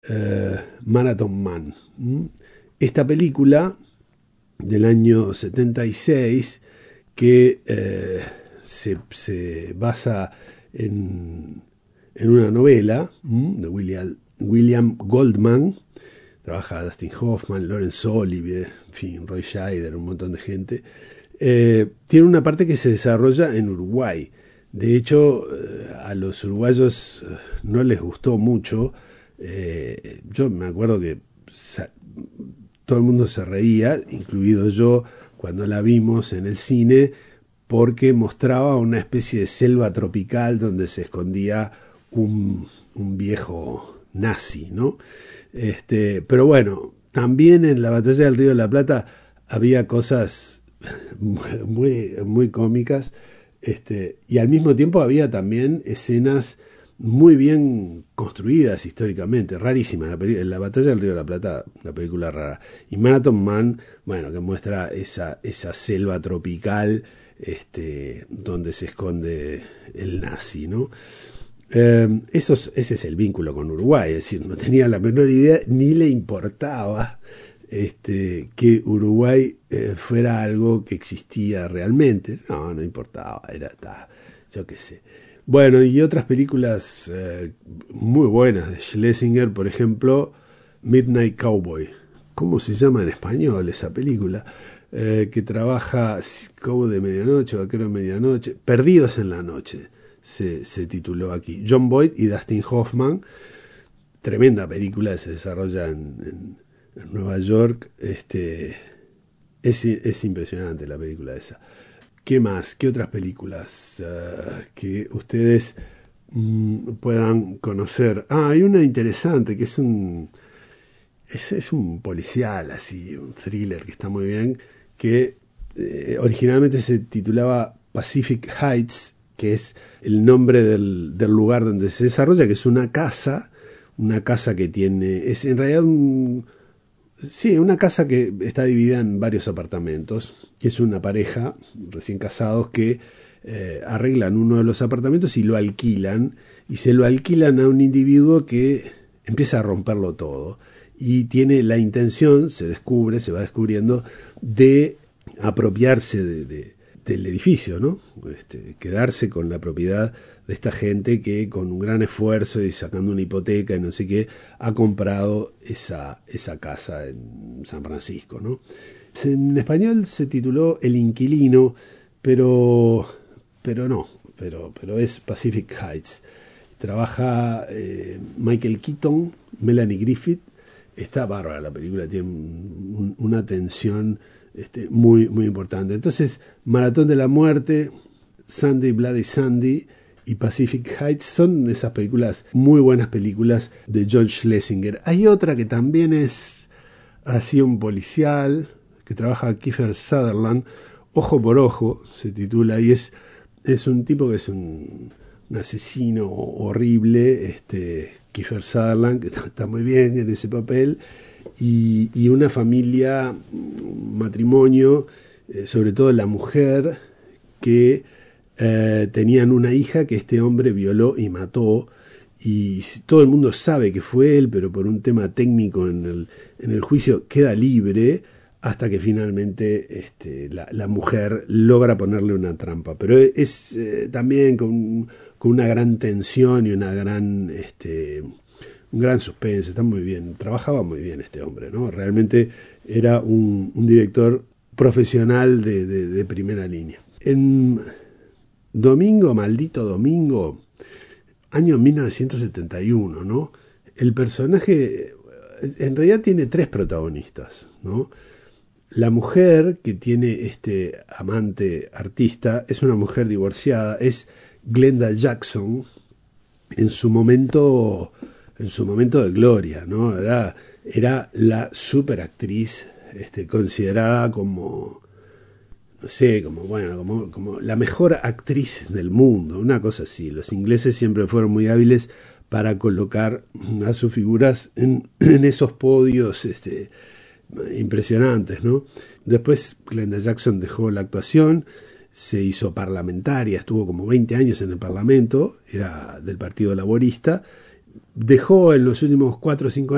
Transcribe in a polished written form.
Marathon Man. Esta película del año 76 que se basa en una novela de William Goldman. Trabaja Dustin Hoffman, Laurence Olivier, en fin, Roy Scheider, un montón de gente. Tiene una parte que se desarrolla en Uruguay. De hecho, a los uruguayos no les gustó mucho. Yo me acuerdo que todo el mundo se reía, incluido yo, cuando la vimos en el cine, porque mostraba una especie de selva tropical donde se escondía un viejo nazi, ¿no? Pero bueno, también en la Batalla del Río de la Plata había cosas muy, muy cómicas, y al mismo tiempo había también escenas muy bien construidas históricamente, rarísima. La Batalla del Río de la Plata, una película rara. Y Marathon Man, bueno, que muestra esa selva tropical donde se esconde el nazi, ¿no? Ese es el vínculo con Uruguay, es decir, no tenía la menor idea, ni le importaba que Uruguay fuera algo que existía realmente. No importaba, yo qué sé. Bueno, y otras películas muy buenas de Schlesinger, por ejemplo, Midnight Cowboy. ¿Cómo se llama en español esa película? Que trabaja Cowboy de Medianoche, Vaquero de Medianoche, Perdidos en la Noche. Se tituló aquí. John Boyd y Dustin Hoffman. Tremenda película, se desarrolla en Nueva York. Es impresionante la película esa. ¿Qué más? ¿Qué otras películas que ustedes puedan conocer? Hay una interesante que es un policial, así, un thriller que está muy bien, que originalmente se titulaba Pacific Heights, que es el nombre del lugar donde se desarrolla, que es una casa que tiene, es en realidad una casa que está dividida en varios apartamentos, que es una pareja recién casados que arreglan uno de los apartamentos y lo alquilan, y se lo alquilan a un individuo que empieza a romperlo todo, y tiene la intención, se va descubriendo, de apropiarse del edificio, ¿no? Quedarse con la propiedad de esta gente que con un gran esfuerzo y sacando una hipoteca y no sé qué, ha comprado esa casa en San Francisco, ¿no? En español se tituló El Inquilino, pero es Pacific Heights. Trabaja Michael Keaton, Melanie Griffith. Está bárbara la película, tiene una tensión muy, muy importante. Entonces, Maratón de la Muerte, Sunday Bloody Sunday y Pacific Heights son esas películas, muy buenas películas de John Schlesinger. Hay otra que también es así un policial, que trabaja Kiefer Sutherland, Ojo por Ojo se titula, y es un tipo que es un asesino horrible, Kiefer Sutherland, que está muy bien en ese papel, y una familia, un matrimonio, sobre todo la mujer, que tenían una hija que este hombre violó y mató, y todo el mundo sabe que fue él, pero por un tema técnico en el juicio queda libre, hasta que finalmente la mujer logra ponerle una trampa. Pero es también con una gran tensión y un gran suspense. Está muy bien, trabajaba muy bien este hombre, ¿no? Realmente era un director profesional de primera línea. En Maldito Domingo, año 1971, ¿no? El personaje en realidad tiene 3 protagonistas, ¿no? La mujer que tiene este amante artista es una mujer divorciada, es Glenda Jackson en su momento de gloria, ¿no? Era la superactriz, considerada como, no sé, como la mejor actriz del mundo, una cosa así. Los ingleses siempre fueron muy hábiles para colocar a sus figuras en esos podios impresionantes, ¿no? Después Glenda Jackson dejó la actuación, se hizo parlamentaria, estuvo como 20 años en el Parlamento, era del Partido Laborista, dejó en los últimos 4 o 5